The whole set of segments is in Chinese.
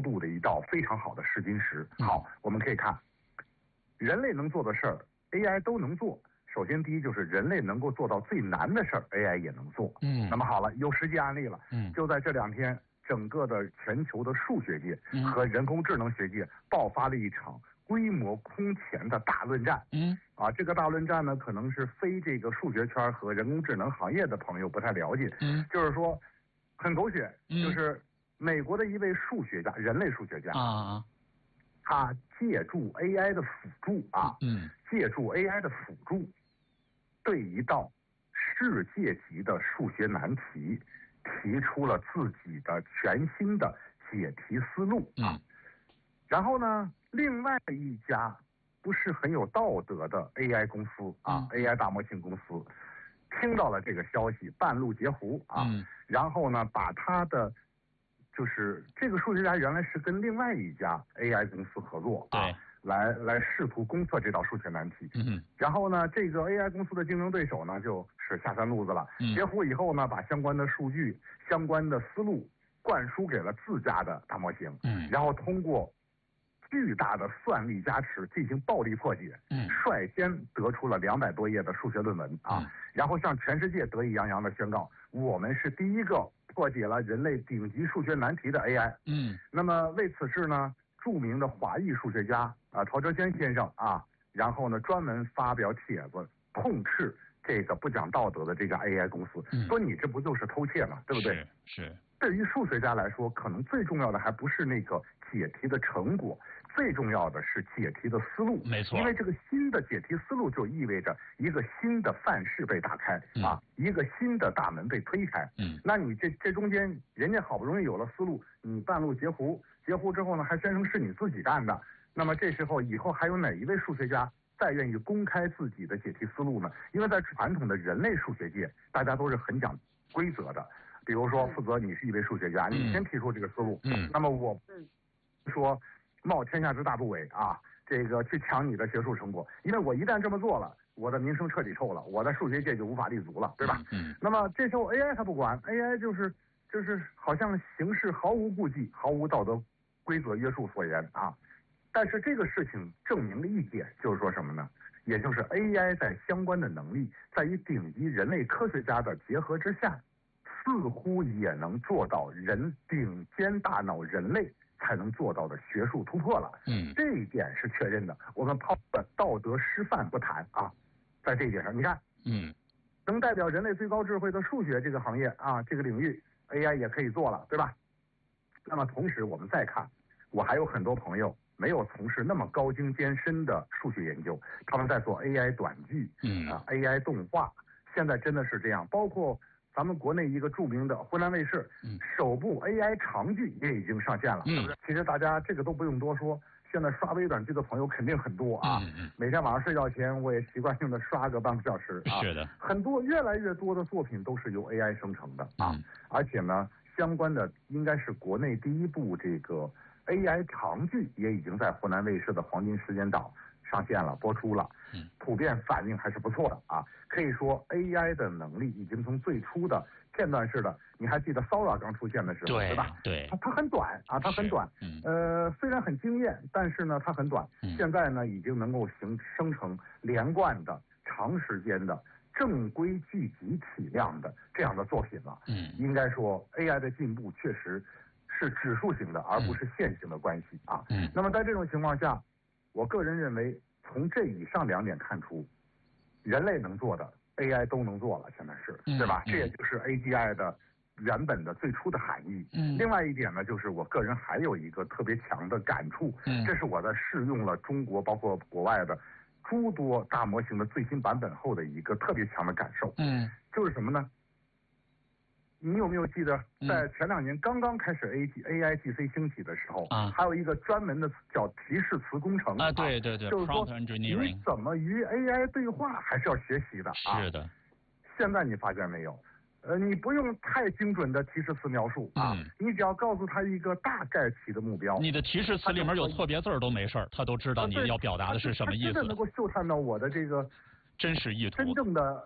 布的一道非常好的试金石。好，我们可以看，人类能做的事儿 ，AI 都能做。首先，第一就是人类能够做到最难的事儿 ，AI 也能做。那么好了，有实际案例了。就在这2天，整个的全球的数学界和人工智能学界爆发了一场规模空前的大论战。这个大论战呢，可能是非这个数学圈和人工智能行业的朋友不太了解。就是说，很狗血，就是美国的一位数学家，人类数学家他借助 AI 的辅助借助 AI 的辅助，对一道世界级的数学难题提出了自己的全新的解题思路然后呢，另外一家不是很有道德的 AI 公司AI 大模型公司听到了这个消息，半路截胡然后呢，把他的就是这个数学家原来是跟另外一家 AI 公司合作来试图攻克这道数学难题。然后呢，这个 AI 公司的竞争对手呢，就是下三路子了。截胡以后呢，把相关的数据、相关的思路灌输给了自家的大模型。然后通过巨大的算力加持进行暴力破解。率先得出了200多页的数学论文然后向全世界得意洋洋的宣告，我们是第一个破解了人类顶级数学难题的 AI。那么为此事呢，著名的华裔数学家陶哲轩先生然后呢专门发表帖子痛斥这个不讲道德的这家 AI 公司，说你这不就是偷窃吗？对不对？ 是。 对于数学家来说，可能最重要的还不是那个解题的成果，最重要的是解题的思路。 没错， 因为这个新的解题思路就意味着一个新的范式被打开一个新的大门被推开。那你这中间人家好不容易有了思路，你半路截胡之后呢，还宣称是你自己干的，那么这时候以后还有哪一位数学家再愿意公开自己的解题思路呢？因为在传统的人类数学界，大家都是很讲规则的。比如说，负责你是一位数学家，你先提出这个思路，那么我说冒天下之大不韪这个去抢你的学术成果，因为我一旦这么做了，我的名声彻底臭了，我在数学界就无法立足了，对吧？那么这时候 AI 它不管 ，AI 就是好像行事毫无顾忌，毫无道德规则约束所言但是这个事情证明了一点，就是说什么呢？也就是 AI 在相关的能力，在与顶级人类科学家的结合之下，似乎也能做到顶尖大脑人类才能做到的学术突破了。这一点是确认的。我们抛了道德师范不谈在这一点上，你看，能代表人类最高智慧的数学这个行业这个领域 ，AI 也可以做了，对吧？那么同时我们再看，我还有很多朋友没有从事那么高精尖深的数学研究，他们在做 AI 短剧，AI 动画，现在真的是这样，包括咱们国内一个著名的湖南卫视，首部 AI 长剧也已经上线了。其实大家这个都不用多说，现在刷微短剧的朋友肯定很多每天晚上睡觉前，我也习惯性的刷个半个小时是的， 很多越来越多的作品都是由 AI 生成的而且呢，相关的应该是国内第一部这个 AI 长剧也已经在湖南卫视的黄金时间档上线了，播出了，普遍反应还是不错的可以说 AI 的能力已经从最初的片段式的，你还记得 Sora 刚出现的时候，对吧？ 对， 它很短它很短，虽然很惊艳，但是呢它很短，现在呢已经能够生成连贯的、长时间的、正规聚集体量的这样的作品了。应该说 AI 的进步确实是指数型的，而不是线性的关系那么在这种情况下，我个人认为，从这以上2点看出，人类能做的 AI 都能做了，现在是，对吧？这也就是 AGI 的原本的最初的含义。另外一点呢，就是我个人还有一个特别强的感触，这是我在试用了中国包括国外的诸多大模型的最新版本后的一个特别强的感受。就是什么呢？你有没有记得，在前2年刚刚开始 AIGC 兴起的时候还有一个专门的叫提示词工程对， 就是说你怎么与 AI 对话还是要学习的是的。 现在你发现没有？你不用太精准的提示词描述你只要告诉他一个大概其的目标， 你的提示词里面有错别字都没事他都知道你要表达的是什么意思， 真的能够嗅探到我的这个真实意图， 真正的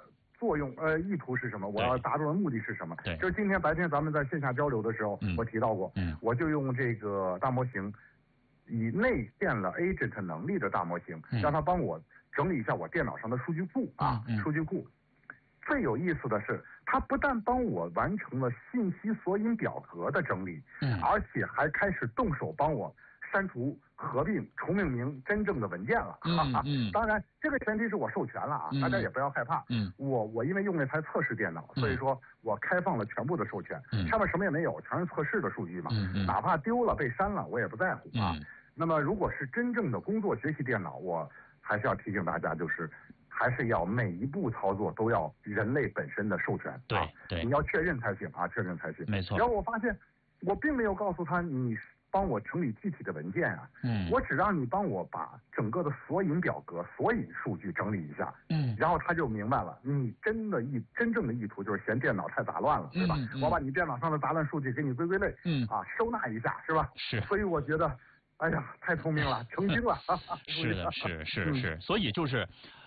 作用意图是什么，我要达到的目的是什么。 对， 就是今天白天咱们在线下交流的时候，我提到过，我就用这个大模型，以内建了 agent 能力的大模型，让它帮我整理一下我电脑上的数据库数据库。最有意思的是，它不但帮我完成了信息索引表格的整理，而且还开始动手帮我删除、合并、重命名真正的文件了。当然，这个前提是我授权了大家也不要害怕。我因为用那台测试电脑，所以说我开放了全部的授权，上面什么也没有，全是测试的数据嘛。哪怕丢了被删了，我也不在乎那么，如果是真正的工作学习电脑，我还是要提醒大家，就是还是要每一步操作都要人类本身的授权。 对， 你要确认才行确认才行。 没错。 然后我发现，我并没有告诉他你帮我整理具体的文件我只让你帮我把整个的索引表格、索引数据整理一下。然后他就明白了，你真正的意图就是嫌电脑太杂乱了，对吧？我把你电脑上的杂乱数据给你归类，收纳一下，是吧？ 是。 所以我觉得，哎呀，太聪明了，成精了。 是的，是。所以就是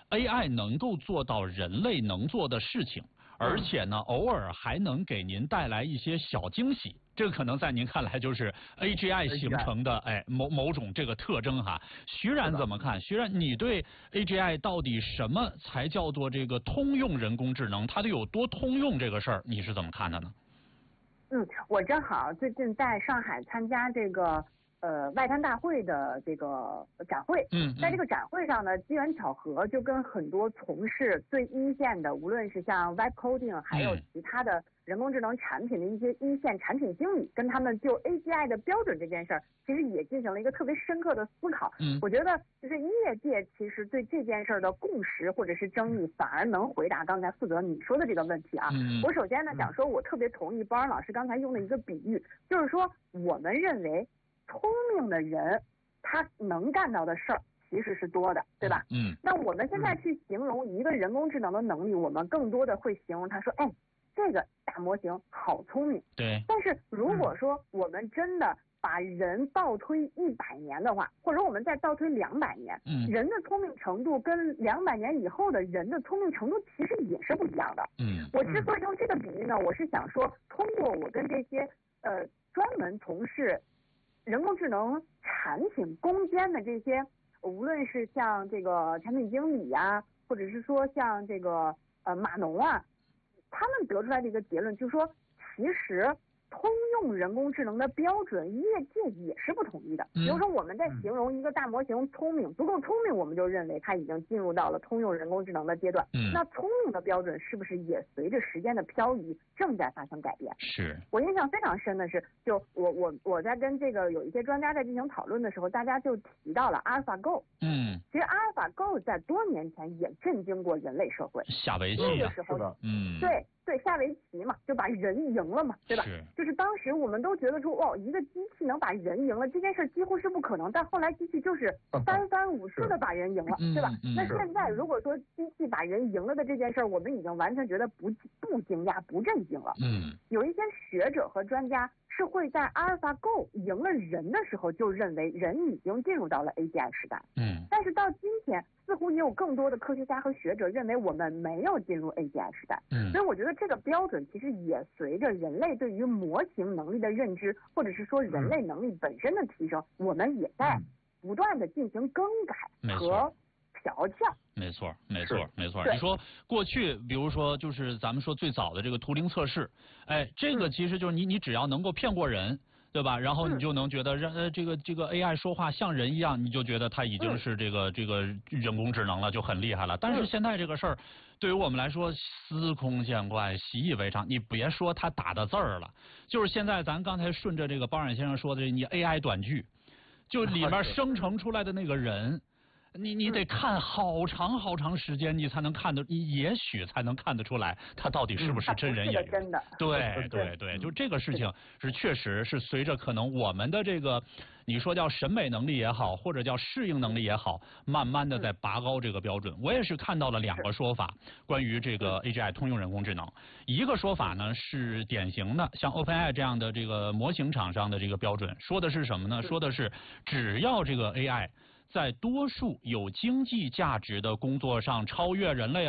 AI 能够做到人类能做的事情，而且呢，偶尔还能给您带来一些小惊喜。这个可能在您看来就是 AGI 形成的某种这个特征哈。徐然怎么看？徐然，你对 AGI 到底什么才叫做这个通用人工智能？它得有多通用这个事儿，你是怎么看的呢？ 我正好最近在上海参加这个外滩大会的这个展会，在这个展会上呢，机缘巧合就跟很多从事最一线的，无论是像 Web Coding 还有其他的人工智能产品的一些一线产品经理，跟他们就 AGI 的标准这件事儿，其实也进行了一个特别深刻的思考。我觉得就是业界其实对这件事儿的共识或者是争议，反而能回答刚才负责你说的这个问题我首先呢想说，我特别同意包安老师刚才用的一个比喻，就是说我们认为聪明的人他能干到的事儿其实是多的，对吧？那我们现在去形容一个人工智能的能力，我们更多的会形容他说，这个大模型好聪明。 对。 但是如果说我们真的把人倒推100年的话，或者我们再倒推200年，人的聪明程度跟200年以后的人的聪明程度其实也是不一样的。我之所以用这个比喻呢，我是想说，通过我跟这些专门从事人工智能产品攻坚的这些，无论是像这个产品经理或者是说像这个码农他们得出来的一个结论就是说，其实通用人工智能的标准，业界也是不统一的。比如说我们在形容一个大模型聪明，足够聪明，我们就认为它已经进入到了通用人工智能的阶段。那聪明的标准是不是也随着时间的漂移正在发生改变？ 是。 我印象非常深的是，就我在跟这个有一些专家在进行讨论的时候，大家就提到了阿尔法 Go。其实阿尔法 Go 在多年前也震惊过人类社会。 下围棋那个时候，对，下围棋嘛，就把人赢了嘛，对吧？就是当时我们都觉得说，一个机器能把人赢了，这件事几乎是不可能。但后来机器就是3番5次的把人赢了，对吧？那现在如果说机器把人赢了的这件事，我们已经完全觉得不惊讶、不震惊了。有一些学者和专家是会在阿尔法 Go 赢了人的时候就认为人已经进入到了 AGI 时代。但是到今天，似乎也有更多的科学家和学者认为我们没有进入 AGI 时代。所以我觉得这个标准其实也随着人类对于模型能力的认知，或者是说人类能力本身的提升，我们也在不断的进行更改和调教。 没错。你说过去，比如说就是咱们说最早的这个图灵测试，这个其实就是你只要能够骗过人，对吧？然后你就能觉得这个 AI 说话像人一样，你就觉得它已经是这个人工智能了，就很厉害了。但是现在这个事儿，对于我们来说司空见惯、习以为常。你别说他打的字儿了，就是现在咱刚才顺着这个包冉先生说的，你 AI 短剧，就里面生成出来的那个人。你得看好长时间，你才能看得，你也许才能看得出来，他到底是不是真人演员。 真的。 对，就这个事情是确实是随着可能我们的这个，你说叫审美能力也好，或者叫适应能力也好，慢慢的在拔高这个标准。我也是看到了2个说法，关于这个 AGI 通用人工智能。一个说法呢是典型的，像 OpenAI 这样的这个模型厂商的这个标准，说的是什么呢？说的是只要这个 AI。在多数有经济价值的工作上超越人类了，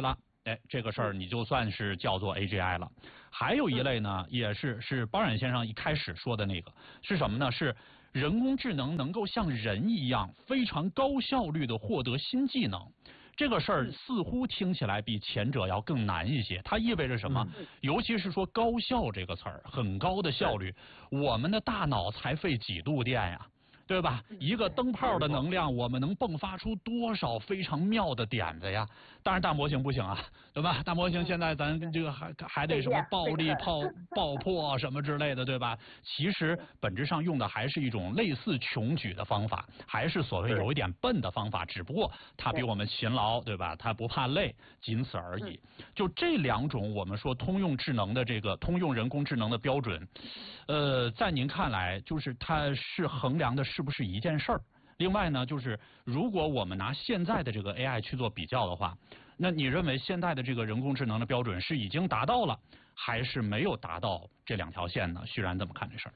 这个事儿你就算是叫做 AGI 了。还有一类呢，也是包冉先生一开始说的那个是什么呢？是人工智能能够像人一样非常高效率的获得新技能。这个事儿似乎听起来比前者要更难一些，它意味着什么？尤其是说高效这个词儿，很高的效率，我们的大脑才费几度电呀？对吧？一个灯泡的能量，我们能迸发出多少非常妙的点子呀？当然大模型不行啊，对吧？大模型现在咱这个还得什么暴力爆破什么之类的，对吧？其实本质上用的还是一种类似穷举的方法，还是所谓有一点笨的方法，只不过它比我们勤劳，对吧？它不怕累，仅此而已。就这两种我们说通用智能的这个通用人工智能的标准，在您看来，就是它是衡量的是不是一件事儿？另外呢，就是如果我们拿现在的这个 AI 去做比较的话，那你认为现在的这个人工智能的标准是已经达到了，还是没有达到这两条线呢？徐然怎么看这事儿？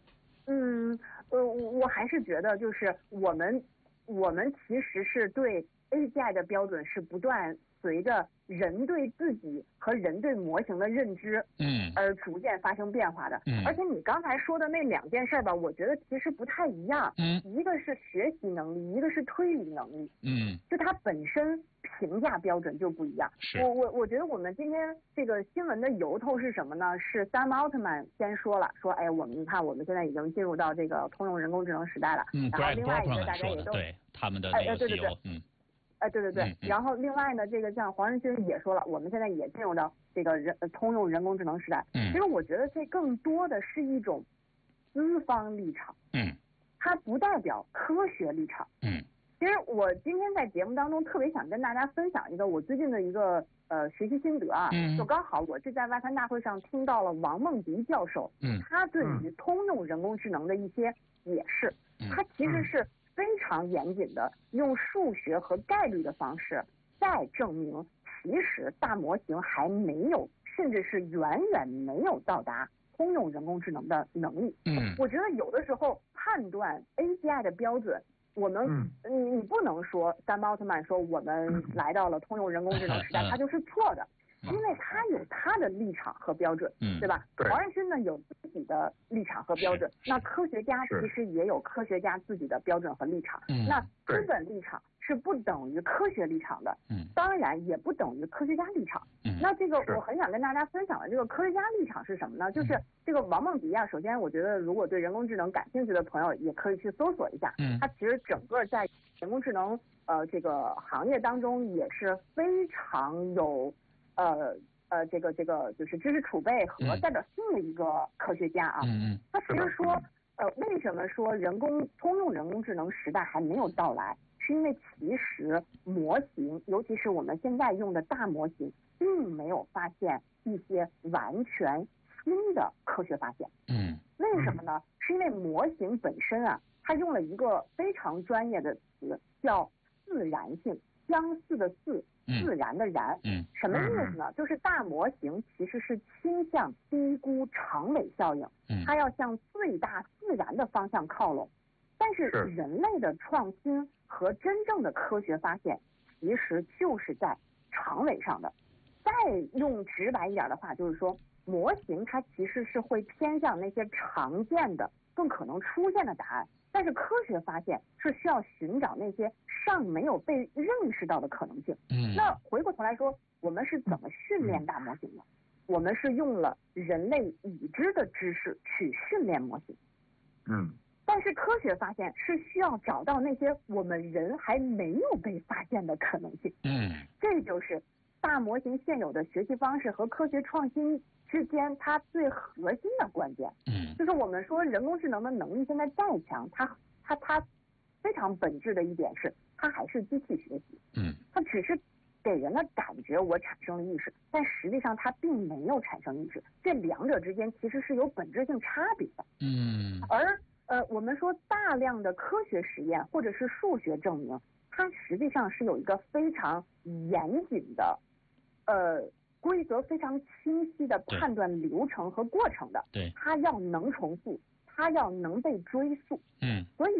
我还是觉得就是我们其实是对 AGI 的标准是不断随着人对自己和人对模型的认知，而逐渐发生变化的。而且你刚才说的那两件事吧，我觉得其实不太一样。一个是学习能力，一个是推理能力。就它本身评价标准就不一样。我觉得我们今天这个新闻的由头是什么呢？是Sam奥特曼先说了，说你看我们现在已经进入到这个通用人工智能时代了。然后另外一个大家也都对他们的那个 CEO， 对，然后另外呢，这个像黄仁勋也说了，我们现在也进入到这个通用人工智能时代。其实我觉得这更多的是一种资方立场，它不代表科学立场。其实我今天在节目当中特别想跟大家分享一个我最近的一个学习心得啊，就刚好我是在外谈大会上听到了王梦迪教授，他对于通用人工智能的一些解释，他其实是非常严谨的，用数学和概率的方式再证明，其实大模型还没有，甚至是远远没有到达通用人工智能的能力。我觉得有的时候判断 AGI 的标准，我们你不能说Sam奥特曼说我们来到了通用人工智能时代，他就是错的。因为他有他的立场和标准，对吧？黄仁勋呢有自己的立场和标准，那科学家其实也有科学家自己的标准和立场。那资本立场是不等于科学立场的，当然也不等于科学家立场。那这个我很想跟大家分享的这个科学家立场是什么呢？就是这个王梦迪啊，首先我觉得如果对人工智能感兴趣的朋友也可以去搜索一下，他其实整个在人工智能这个行业当中也是非常有这个就是知识储备和代表性的一个科学家啊。他其实说为什么说通用人工智能时代还没有到来，是因为其实模型，尤其是我们现在用的大模型，并没有发现一些完全新的科学发现。为什么呢？是因为模型本身啊，它用了一个非常专业的词叫自然性，相似的似，自然的然。什么意思呢？就是大模型其实是倾向低估长尾效应，它要向最大自然的方向靠拢。但是人类的创新和真正的科学发现，其实就是在长尾上的。再用直白一点的话，就是说模型它其实是会偏向那些常见的、更可能出现的答案，但是科学发现是需要寻找那些尚没有被认识到的可能性。那回过头来说，我们是怎么训练大模型的？我们是用了人类已知的知识去训练模型。但是科学发现是需要找到那些我们人还没有被发现的可能性。这就是大模型现有的学习方式和科学创新之间它最核心的关键。就是我们说人工智能的能力现在再强，它非常本质的一点是，它还是机器学习。它只是给人的感觉我产生了意识，但实际上它并没有产生意识，这两者之间其实是有本质性差别的。而我们说大量的科学实验或者是数学证明，它实际上是有一个非常严谨的规则非常清晰的判断流程和过程的。它要能重复，它要能被追溯。所以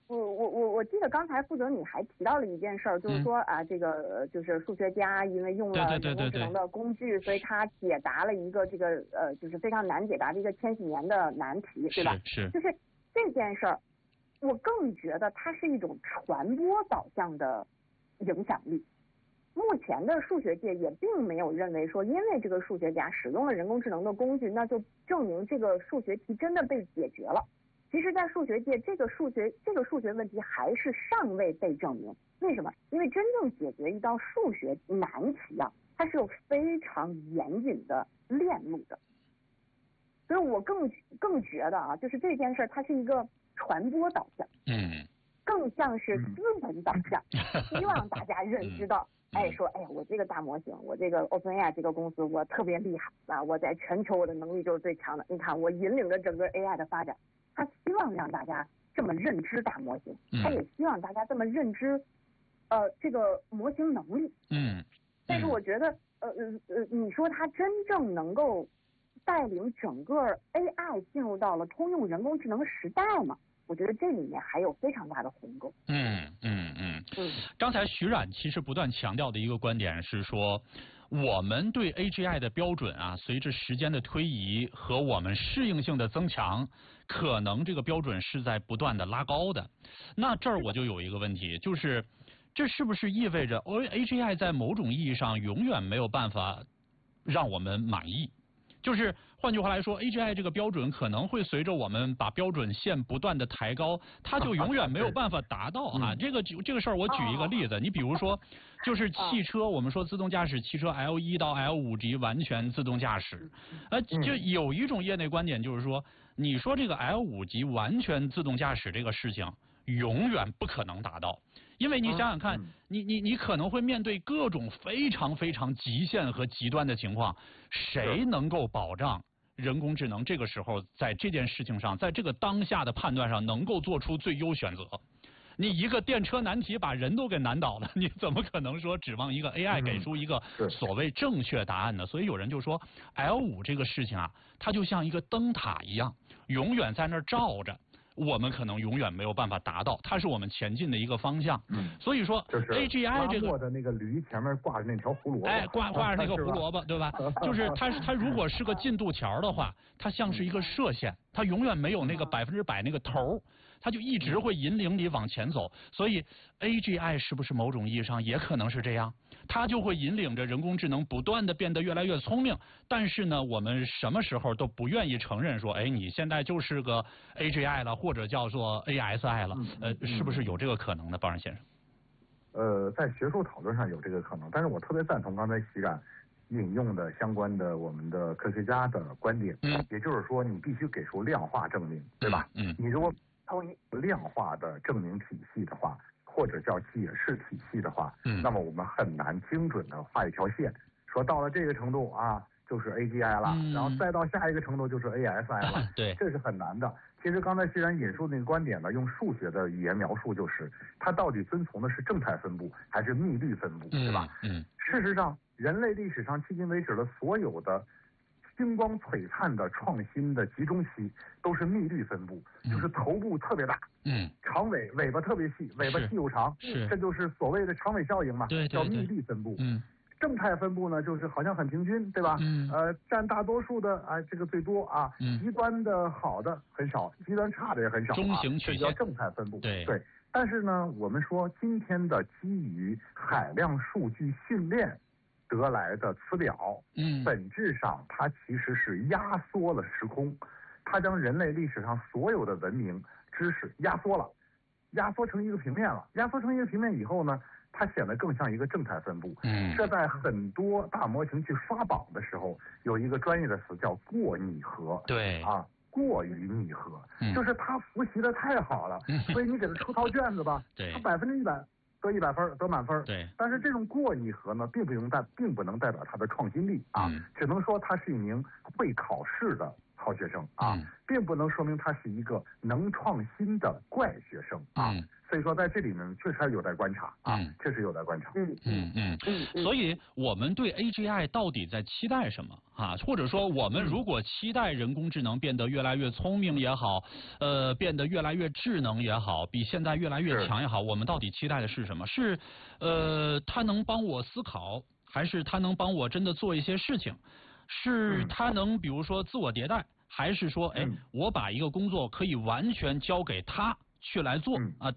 我记得刚才负责你还提到了一件事儿，就是说啊，这个就是数学家因为用了人工智能的工具，所以他解答了一个这个就是非常难解答的一个千禧年的难题，对吧？ 是。 就是这件事儿，我更觉得它是一种传播导向的影响力。目前的数学界也并没有认为说，因为这个数学家使用了人工智能的工具，那就证明这个数学题真的被解决了。其实，在数学界，这个数学问题还是尚未被证明。为什么？因为真正解决一道数学难题啊，它是有非常严谨的链路的。所以我更觉得啊，就是这件事它是一个传播导向，更像是资本导向，希望大家认知到，说哎呀，我这个大模型，我这个 OpenAI 这个公司，我特别厉害啊，我在全球我的能力就是最强的。你看，我引领着整个 AI 的发展。他希望让大家这么认知大模型，他也希望大家这么认知，这个模型能力。但是我觉得，你说他真正能够带领整个 AI 进入到了通用人工智能时代吗？我觉得这里面还有非常大的鸿沟。 刚才徐冉其实不断强调的一个观点是说，我们对 AGI 的标准啊，随着时间的推移和我们适应性的增强，可能这个标准是在不断的拉高的。那这儿我就有一个问题，就是这是不是意味着 AGI 在某种意义上永远没有办法让我们满意？就是换句话来说 ，AGI 这个标准可能会随着我们把标准线不断的抬高，它就永远没有办法达到啊。这个事儿，我举一个例子，你比如说，就是汽车，我们说自动驾驶汽车 L1到 L5级完全自动驾驶，就有一种业内观点就是说，你说这个 L5级完全自动驾驶这个事情，永远不可能达到。因为你想想看，你可能会面对各种非常非常极限和极端的情况，谁能够保障人工智能这个时候在这件事情上，在这个当下的判断上能够做出最优选择？你一个电车难题把人都给难倒了，你怎么可能说指望一个 AI 给出一个所谓正确答案呢？所以有人就说 L5这个事情啊，它就像一个灯塔一样，永远在那儿照着。我们可能永远没有办法达到，它是我们前进的一个方向。所以说就是 AGI 这个的那个驴前面挂着那条胡萝卜， 挂着那个胡萝卜，对吧？就是它如果是个进度条的话，它像是一个射线，它永远没有那个100%那个头，它就一直会引领你往前走。所以 AGI 是不是某种意义上也可能是这样？它就会引领着人工智能不断的变得越来越聪明，但是呢，我们什么时候都不愿意承认说，你现在就是个 AGI 了，或者叫做 ASI 了，是不是有这个可能呢，鲍然先生？ 在学术讨论上有这个可能，但是我特别赞同刚才徐冉引用的相关的我们的科学家的观点，也就是说，你必须给出量化证明，对吧？你如果量化的证明体系的话，或者叫解释体系的话，那么我们很难精准的画一条线，说到了这个程度啊，就是 AGI 了，然后再到下一个程度就是 ASI 了， 对， 这是很难的。其实刚才虽然引述那个观点呢，用数学的语言描述，就是它到底遵从的是正态分布还是幂律分布，对吧？事实上，人类历史上迄今为止的所有的星光璀璨的创新的集中期都是幂律分布，就是头部特别大，长尾巴特别细，尾巴细又长，这就是所谓的长尾效应嘛，叫幂律分布。正态分布呢，就是好像很平均，对吧？占大多数的这个最多啊，极端的好的很少，极端差的也很少， 中型曲线叫正态分布。 对。 但是呢，我们说今天的基于海量数据训练得来的词表，本质上它其实是压缩了时空，它将人类历史上所有的文明知识压缩成一个平面了。压缩成一个平面以后呢，它显得更像一个正态分布。这在很多大模型去刷榜的时候，有一个专业的词叫过拟合。 对啊， 过于拟合，就是他复习的太好了，所以你给他出套卷子吧，他100%得100分，得满分。 对， 但是这种过拟合呢，并不能代表他的创新力啊，只能说他是一名会考试的好好学生啊，并不能说明他是一个能创新的怪学生啊。所以说在这里面确实还有待观察啊，确实有待观察。 所以我们对 AGI 到底在期待什么啊？或者说我们如果期待人工智能变得越来越聪明也好，变得越来越智能也好，比现在越来越强也好，我们到底期待的是什么？是它能帮我思考，还是它能帮我真的做一些事情？是它能比如说自我迭代，还是说我把一个工作可以完全交给它去来做啊？